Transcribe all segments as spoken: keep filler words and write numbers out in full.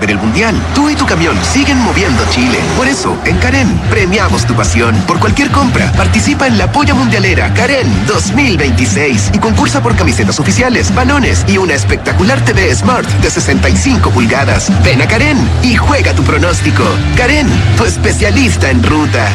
ver el Mundial. Tú y tu camión siguen moviendo Chile. Por eso, en Karen, premiamos tu pasión. Por cualquier compra, participa en la Polla Mundialera Karen dos mil veintiséis y concursa por camisetas oficiales, balones y una espectacular T V Smart de sesenta y cinco pulgadas. Ven a Karen y juega tu pronóstico. Karen, tu especialista en ruta.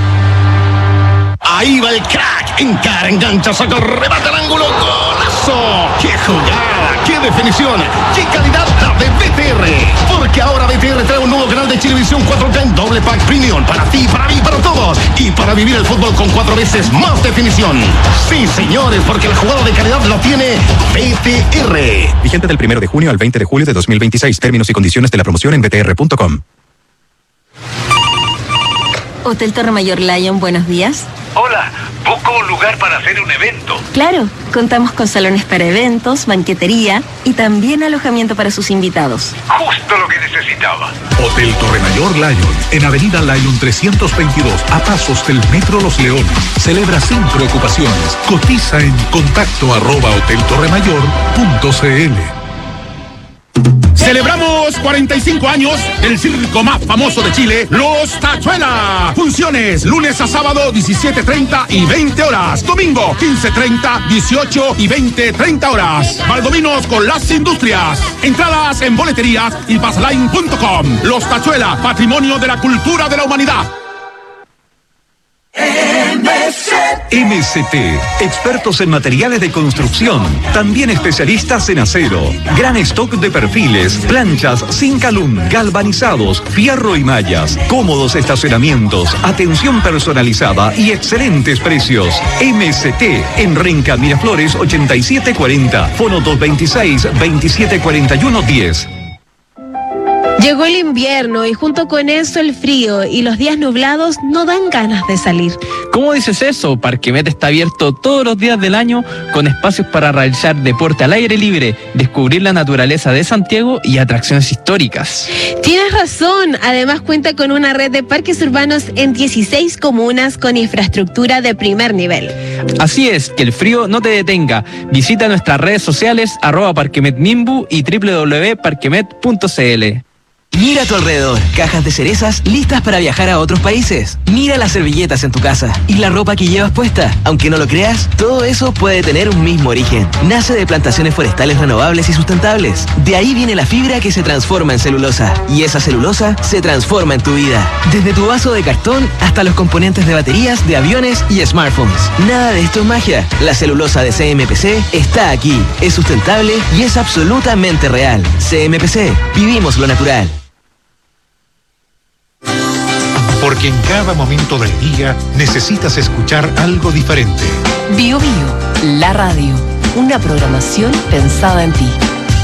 Ahí va el crack, encara, engancha, saca, rebate al ángulo, golazo. ¡Qué jugada! ¡Qué definición! ¡Qué calidad la de B T R! Porque ahora B T R trae un nuevo canal de Chilevisión cuatro K en doble pack premium para ti, para mí, para todos. Y para vivir el fútbol con cuatro veces más definición. Sí, señores, porque la jugada de calidad la tiene B T R. Vigente del primero de junio al veinte de julio de dos mil veintiséis. Términos y condiciones de la promoción en b t r punto com. Hotel Torre Mayor Lion, buenos días. Hola, busco un lugar para hacer un evento. Claro, contamos con salones para eventos, banquetería y también alojamiento para sus invitados. Justo lo que necesitaba. Hotel Torre Mayor Lion, en Avenida Lion trescientos veintidós, a pasos del Metro Los Leones. Celebra sin preocupaciones. Cotiza en contacto arroba hotel torre mayor punto c l. Celebramos cuarenta y cinco años del circo más famoso de Chile, Los Tachuela. Funciones lunes a sábado diecisiete treinta y veinte horas. Domingo quince treinta, dieciocho y veinte treinta horas. Valdominos con las industrias. Entradas en boleterías y pasaline punto com. Los Tachuela, patrimonio de la cultura de la humanidad. M C T, expertos en materiales de construcción, también especialistas en acero, gran stock de perfiles, planchas, Zincalum, galvanizados, fierro y mallas, cómodos estacionamientos, atención personalizada y excelentes precios. M C T, en Renca Miraflores ochenta y siete cuarenta, fono dos veintiséis, veintisiete cuarenta y uno diez. Llegó el invierno y junto con eso el frío y los días nublados no dan ganas de salir. ¿Cómo dices eso? Parquemet está abierto todos los días del año con espacios para realizar deporte al aire libre, descubrir la naturaleza de Santiago y atracciones históricas. Tienes razón, además cuenta con una red de parques urbanos en dieciséis comunas con infraestructura de primer nivel. Así es, que el frío no te detenga. Visita nuestras redes sociales arroba parquemetmimbu y doble u doble u doble u punto parquemet punto c l. Mira a tu alrededor, cajas de cerezas listas para viajar a otros países. Mira las servilletas en tu casa y la ropa que llevas puesta. Aunque no lo creas, todo eso puede tener un mismo origen. Nace de plantaciones forestales renovables y sustentables. De ahí viene la fibra que se transforma en celulosa. Y esa celulosa se transforma en tu vida. Desde tu vaso de cartón hasta los componentes de baterías, de aviones y smartphones. Nada de esto es magia. La celulosa de C M P C está aquí. Es sustentable y es absolutamente real. C M P C. Vivimos lo natural. Porque en cada momento del día necesitas escuchar algo diferente. Bio Bio, la radio, una programación pensada en ti.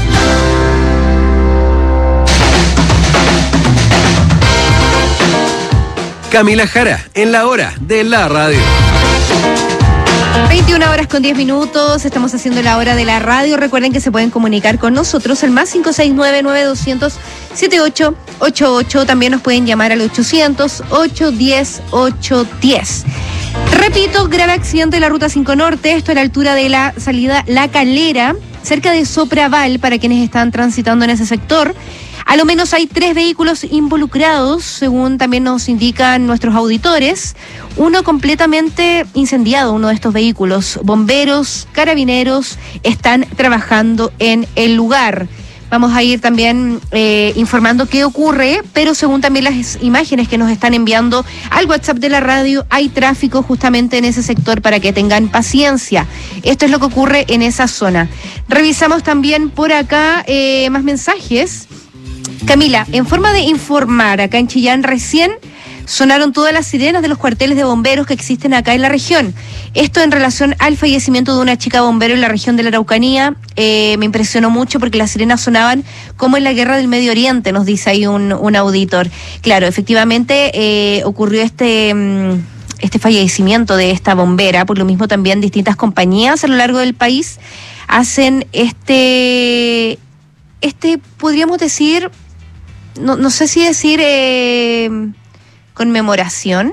Camila Jara, en la hora de la radio. veintiuna horas con diez minutos, estamos haciendo la hora de la radio. Recuerden que se pueden comunicar con nosotros al más cinco seis nueve, nueve dos cero cero, siete ocho ocho ocho. También nos pueden llamar al ochocientos, ocho diez, ocho diez. Repito, grave accidente de la Ruta cinco Norte, esto a la altura de la salida La Calera, cerca de Sopraval, para quienes están transitando en ese sector. A lo menos hay tres vehículos involucrados, según también nos indican nuestros auditores. Uno completamente incendiado, uno de estos vehículos. Bomberos, carabineros están trabajando en el lugar. Vamos a ir también eh, informando qué ocurre, pero según también las imágenes que nos están enviando al WhatsApp de la radio, hay tráfico justamente en ese sector para que tengan paciencia. Esto es lo que ocurre en esa zona. Revisamos también por acá eh, más mensajes. Camila, en forma de informar, acá en Chillán recién sonaron todas las sirenas de los cuarteles de bomberos que existen acá en la región. Esto en relación al fallecimiento de una chica bombero en la región de la Araucanía. Eh, me impresionó mucho porque las sirenas sonaban como en la guerra del Medio Oriente, nos dice ahí un, un auditor. Claro, efectivamente eh, ocurrió este... Mmm, este fallecimiento de esta bombera, por lo mismo también distintas compañías a lo largo del país hacen este, este podríamos decir, no, no sé si decir eh, conmemoración,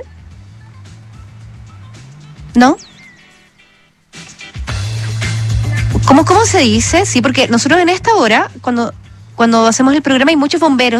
¿no? ¿Cómo, cómo se dice? Sí, porque nosotros en esta hora, cuando, cuando hacemos el programa hay muchos bomberos